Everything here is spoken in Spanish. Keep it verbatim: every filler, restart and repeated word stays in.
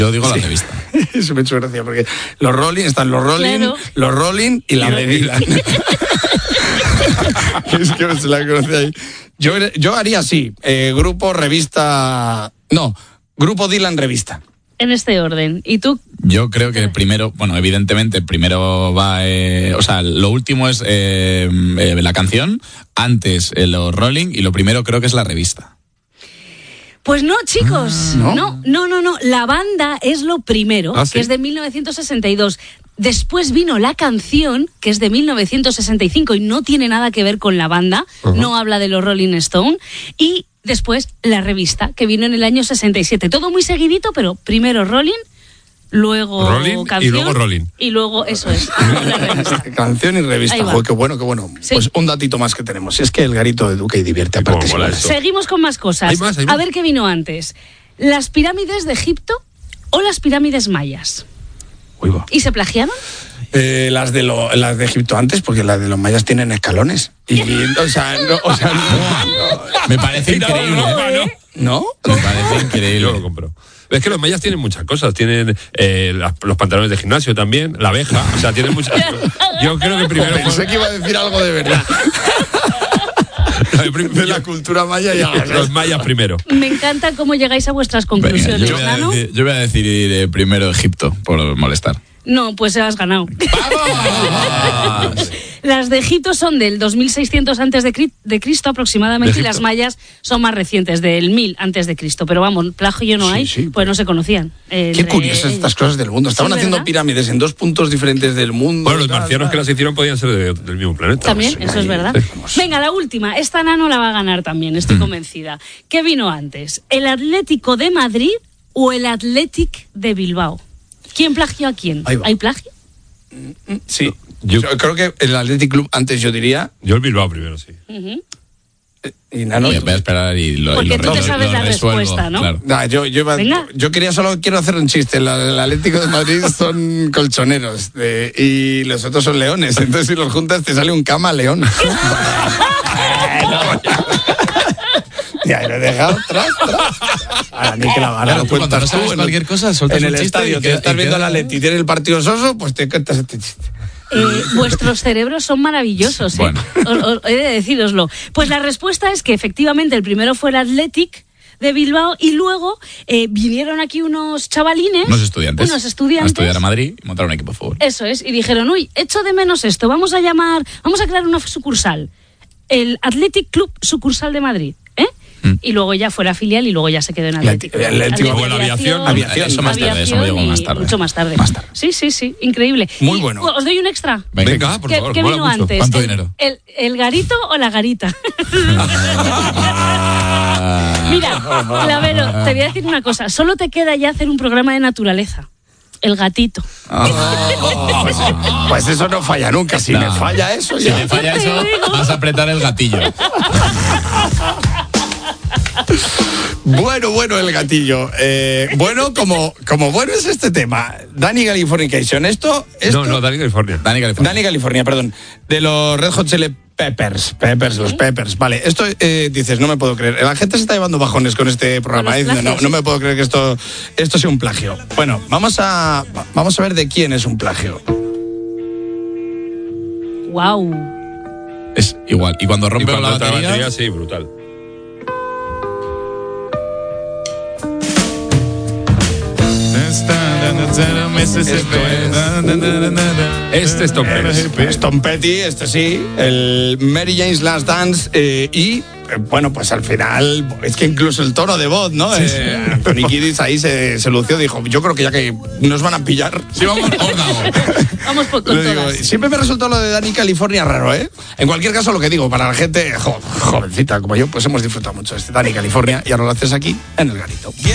Yo digo sí. la revista. Eso me ha hecho gracia, porque los Rolling, están los Rolling, Claro. los Rolling y la de Dylan. Es que se la conoce ahí. Yo, yo haría así, eh, grupo, revista... No, grupo Dylan, revista. En este orden. ¿Y tú? Yo creo que primero, bueno, evidentemente, primero va, eh, o sea, lo último es eh, eh, la canción, antes eh, los Rolling, y lo primero creo que es la revista. Pues no, chicos. Ah, ¿no? no, no, no, no. La banda es lo primero, ¿Ah, sí? que es de mil novecientos sesenta y dos. Después vino la canción, que es de mil novecientos sesenta y cinco y no tiene nada que ver con la banda, uh-huh. no habla de los Rolling Stone. Y después la revista, que vino en el año sesenta y siete. Todo muy seguidito, pero primero Rolling, luego Rolling canción. Y luego Rolling. Y luego, eso es, la revista. Canción y revista. Joder, qué bueno, qué bueno. Sí. Pues un datito más que tenemos. Si es que el garito educa y divierte. Aparte, ¿Cómo mola esto? Seguimos con más cosas. ¿Hay más? ¿Hay más? A ver qué vino antes. ¿Las pirámides de Egipto o las pirámides mayas? Uy, va. ¿Y se plagiaron? Eh, las de lo, las de Egipto antes, porque las de los mayas tienen escalones. Y, o sea, no, o sea, no, no. Me parece increíble. No, no, no. ¿No? Me parece increíble. Yo lo compro. Es que los mayas tienen muchas cosas. Tienen eh, las, los pantalones de gimnasio también, la abeja. O sea, tienen muchas. Yo creo que primero. Pensé que iba a decir algo de verdad. De la cultura maya ya. Los mayas primero. Me encanta cómo llegáis a vuestras conclusiones. Venga, yo, voy a ¿no? decir, yo voy a decir eh, primero Egipto, por molestar. No, pues has ganado. ¡Vamos! Las de Egipto son del dos mil seiscientos antes de, cri- de Cristo aproximadamente, y las mayas son más recientes, del mil antes de Cristo. Pero vamos, plagio no Sí, hay, sí. pues no se conocían. Qué Entre curiosas ellos. estas cosas del mundo. Estaban Sí, haciendo ¿verdad? pirámides en dos puntos diferentes del mundo. Bueno, los tal, marcianos tal. que las hicieron podían ser de- del mismo planeta. También, Sí, eso es verdad. vamos. Venga, la última. Esta Nano la va a ganar también, estoy convencida. ¿Qué vino antes? ¿El Atlético de Madrid o el Athletic de Bilbao? ¿Quién plagió a quién? Ahí va. ¿Hay plagio? Sí. Yo- Yo creo que el Athletic Club antes yo diría. Yo el Bilbao primero, sí. Uh-huh. Y Nano. Voy a, voy a esperar y lo, Porque y lo tú te re- sabes lo la resuelvo, respuesta, ¿no? Claro. Nah, yo, yo, iba- Venga. yo quería solo quiero hacer un chiste. El, el Atlético de Madrid son colchoneros de- y los otros son leones. Entonces, si los juntas, te sale un cama león. Ya, lo he dejado tras, tras. Ahora, ni que la ahora Claro, lo tú cuando cuentas no sabes tú en cualquier el- cosa, sueltas en un el chiste estadio, y te queda- estás y viendo queda- la Leti y tiene el partido soso, pues te cuentas este chiste. Eh, vuestros cerebros son maravillosos, ¿eh? Bueno. Os- os- he de decíroslo. Pues la respuesta es que efectivamente el primero fue el Athletic de Bilbao y luego eh, vinieron aquí unos chavalines, Unos estudiantes. unos A estudiantes. estudiar a Madrid y montar un equipo de fútbol. Eso es, y dijeron, uy, echo de menos esto, vamos a llamar, vamos a crear una sucursal, el Athletic Club Sucursal de Madrid, ¿eh? Mm. Y luego ya fue la filial y luego ya se quedó en Atlético. El Atlético. Luego la aviación. Aviación, Eso más tarde, eso me llegó y más tarde. Mucho más tarde. Más tarde. Sí, sí, sí, increíble. Muy Y, bueno. ¿os doy un extra? Venga, por ¿Qué, favor, qué mola vino mucho. antes? ¿Cuánto ¿El- dinero? El, el garito o la garita? Mira, Clavero, te voy a decir una cosa. Solo te queda ya hacer un programa de naturaleza. El gatito. Pues, pues eso no falla nunca. Si No. me falla eso, Si ya. te falla eso, Te digo. vas a apretar el gatillo. Bueno, bueno, el gatillo. Eh, bueno, como, como bueno es este tema. Dani Californication. Esto, esto. No, no, Dani California. Dani California. Dani California, perdón. De los Red Hot Chili Peppers. Peppers, los Peppers. Vale, esto eh, dices, no me puedo creer. La gente se está llevando bajones con este programa. Con los eh, diciendo, no, plagios. no me puedo creer que esto, esto sea un plagio. Bueno, vamos a, vamos a ver de quién es un plagio. Wow. Es igual. Y cuando Y rompe cuando la entra la batería, batería, sí, brutal. Este es Tom Petty. Es Tom Petty, este sí, el Mary Jane's Last Dance eh, y, eh, bueno, pues al final, es que incluso el tono de voz, ¿no? Eh, Anthony Kiddis ahí se, se lució, dijo, yo creo que ya que nos van a pillar. sí, vamos, vamos, vamos. Vamos por, con Lo digo, todas. siempre me resultó lo de Dani California raro, ¿eh? En cualquier caso, lo que digo, para la gente jo- jovencita como yo, pues hemos disfrutado mucho de este Dani California y ahora lo haces aquí en el garito.